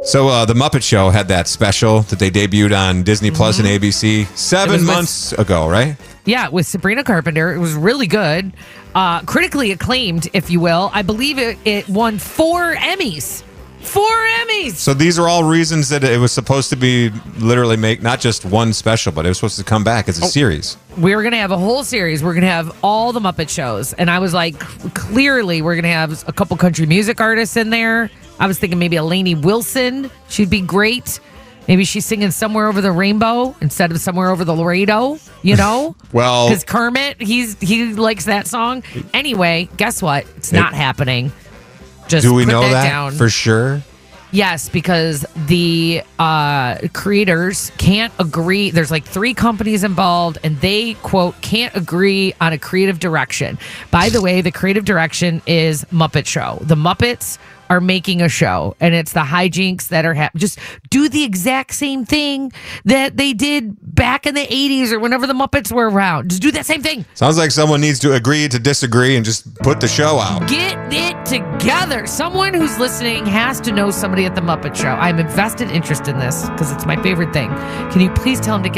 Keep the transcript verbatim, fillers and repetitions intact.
So uh, the Muppet Show had that special that they debuted on Disney Plus Mm-hmm. and A B C seven months with, ago, right? Yeah, with Sabrina Carpenter. It was really good. Uh, critically acclaimed, if you will. I believe it, it won four Emmys. Four Emmys! So these are all reasons that it was supposed to be literally make not just one special, but it was supposed to come back as a oh. series. We were going to have a whole series. We're going to have all the Muppet shows. And I was like, clearly, we're going to have a couple country music artists in there. I was thinking maybe Lainey Wilson. She'd be great. Maybe she's singing Somewhere Over the Rainbow instead of Somewhere Over the Laredo, you know? Well, because Kermit, he's he likes that song. Anyway, guess what? It's not it, happening. Just do we put know that, that down. for sure? Yes, because the uh, creators can't agree. There's like three companies involved, and they, quote, can't agree on a creative direction. By the way, the creative direction is Muppet Show. The Muppets are making a show, and it's the hijinks that are happening. Just do the exact same thing that they did back in the eighties or whenever the Muppets were around. Just do that same thing. Sounds like someone needs to agree to disagree and just put the show out. Get it together. Someone who's listening has to know somebody at the Muppet Show. I'm invested interest in this because it's my favorite thing. Can you please tell them to get